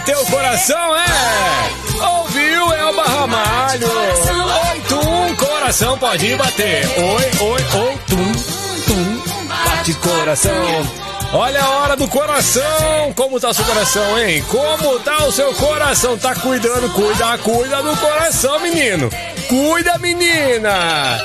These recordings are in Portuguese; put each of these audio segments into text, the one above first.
Teu coração ouviu Elba Ramalho. Oi, tum, coração pode bater. Oi, tum, bate coração. Olha a hora do coração. Como tá o seu coração, hein? Como tá o seu coração? Tá cuidando? Cuida do coração, menino. Cuida, menina.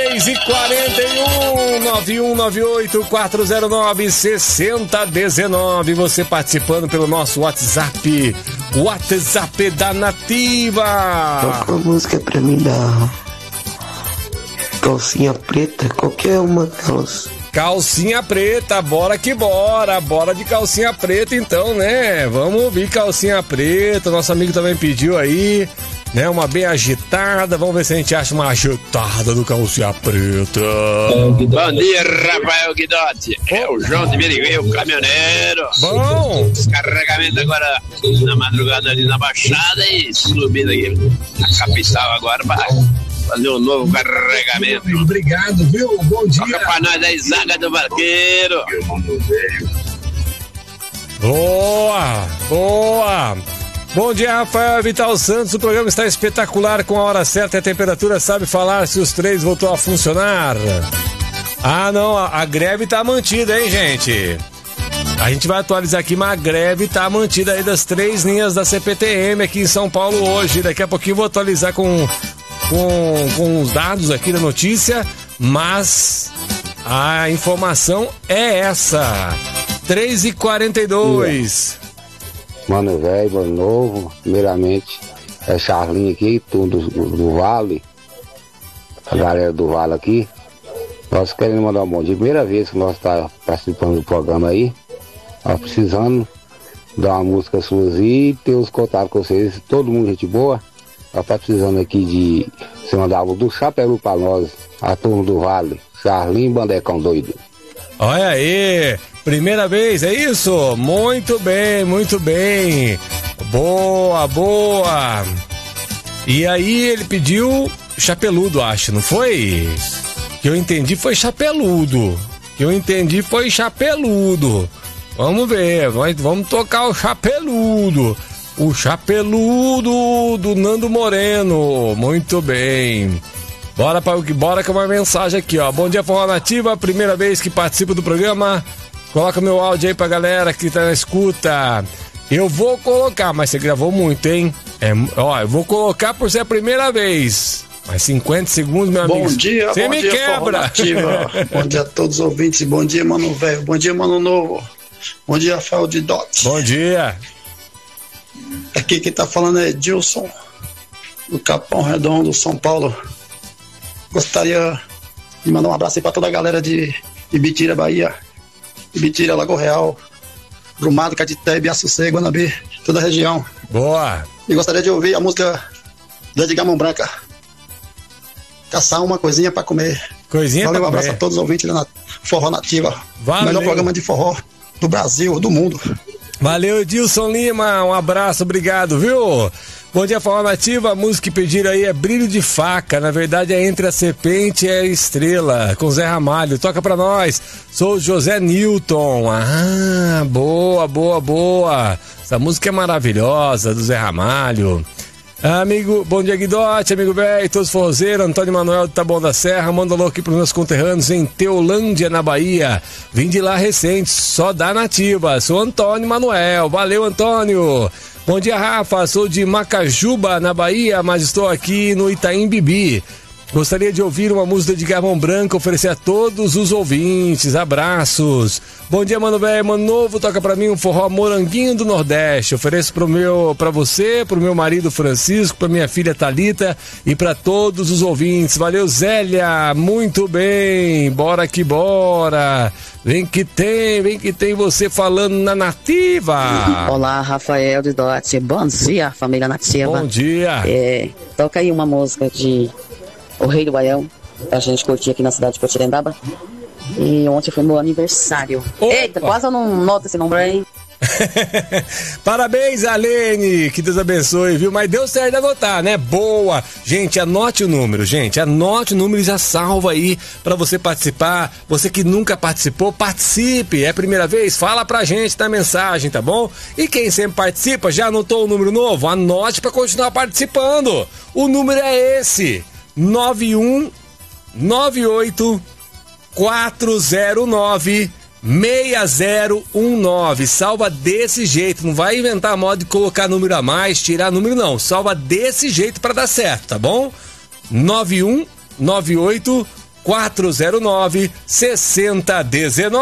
3h41, 9198-409-6019. Você participando pelo nosso WhatsApp da Nativa. Toca uma música pra mim da Calcinha Preta, qualquer uma delas. Calcinha Preta, bora que bora. Bora de Calcinha Preta então, né? Vamos ouvir Calcinha Preta. Nosso amigo também pediu aí, né? Uma bem agitada. Vamos ver se a gente acha uma agitada do Calcinha Preta. Bom dia, Rafael Guidotti. É o João de Miriguei, o caminhoneiro. Bom. Descarregamento agora na madrugada ali na Baixada e subindo aqui na capital agora para fazer um novo carregamento. Obrigado, viu? Bom dia. Toca pra nós aí, Zaga do Barqueiro. Boa. Bom dia, Rafael Vital Santos. O programa está espetacular, com a hora certa e a temperatura. Sabe falar se os três voltou a funcionar? Ah, não, a greve tá mantida, hein, gente? A gente vai atualizar aqui, mas a greve tá mantida aí das 3 linhas da CPTM aqui em São Paulo hoje. Daqui a pouquinho eu vou atualizar com os dados aqui da notícia, mas a informação é essa. 3h42. Mano velho, mano novo, primeiramente é Charlinho aqui, tudo do Vale, a galera do Vale aqui. Nós queremos mandar um bom dia, primeira vez que nós estamos participando do programa aí, nós precisando dar uma música suas e ter os contatos com vocês, todo mundo gente boa. Nós tá precisando aqui de você mandar algo do Chapéu pra nós, a turma do Vale, Charlinho Bandecão doido. Olha aí, primeira vez, é isso? Muito bem. Boa. E aí ele pediu Chapeludo, acho, não foi? Que eu entendi foi Chapeludo. Vamos ver, vamos tocar o Chapeludo. O Chapeludo do Nando Moreno. Muito bem. Bora com uma mensagem aqui, ó. Bom dia, Forró Nativa. Primeira vez que participo do programa. Coloca meu áudio aí pra galera que tá na escuta. Eu vou colocar, mas você gravou muito, hein? Eu vou colocar por ser a primeira vez. Mas 50 segundos, meu amigo. Bom dia, você me quebra. Bom dia a todos os ouvintes. Bom dia, mano velho. Bom dia, mano novo. Bom dia, Rafael de Dot. Bom dia. Aqui quem tá falando é Dilson, do Capão Redondo, São Paulo. Gostaria de mandar um abraço aí pra toda a galera de Ibitira, Bahia, Ibitira, Lago Real, Brumado, Catité, Biaçucê, Guanabí, toda a região. Boa! E gostaria de ouvir a música do Edgar Mão Branca, Caçar uma coisinha pra comer. Valeu, um abraço a todos os ouvintes na Forró Nativa. Valeu. O melhor programa de forró do Brasil, do mundo. Valeu, Edilson Lima, um abraço, obrigado, viu? Bom dia, Forró Nativa. A música que pediram aí é Brilho de Faca. Na verdade é Entre a Serpente e a Estrela, com Zé Ramalho. Toca pra nós. Sou o José Newton. Ah, boa. Essa música é maravilhosa, do Zé Ramalho. Amigo, bom dia, Guidote, amigo velho, todos forrozeiros, Antônio Manuel do Taboão da Serra, manda alô aqui pros meus conterrâneos em Teolândia, na Bahia. Vim de lá recente, só da Nativa. Sou Antônio Manuel, valeu, Antônio. Bom dia, Rafa, sou de Macajuba, na Bahia, mas estou aqui no Itaim Bibi. Gostaria de ouvir uma música de Edgar Mão Branca, oferecer a todos os ouvintes. Abraços. Bom dia, mano velho, mano novo. Toca pra mim um forró Moranguinho do Nordeste. Ofereço pra você, pro meu marido Francisco, pra minha filha Thalita e pra todos os ouvintes. Valeu, Zélia. Muito bem. Bora que bora. Vem que tem você falando na Nativa. Olá, Rafael de Dote. Bom dia, família Nativa. Bom dia. Toca aí uma música de O Rei do Baião, pra gente curtir aqui na cidade de Potirendaba. E ontem foi meu aniversário. Opa. Eita, quase eu não noto esse nome aí. Parabéns, Alene, que Deus abençoe, viu? Mas deu certo de anotar, né? Boa! Gente, anote o número, e já salva aí pra você participar. Você que nunca participou, participe. É a primeira vez? Fala pra gente na mensagem, tá bom? E quem sempre participa, já anotou o número novo? Anote pra continuar participando. O número é esse: 9198 409 6019. Salva desse jeito, não vai inventar modo de colocar número a mais, tirar número não. Salva desse jeito para dar certo, tá bom? 9198 409 6019.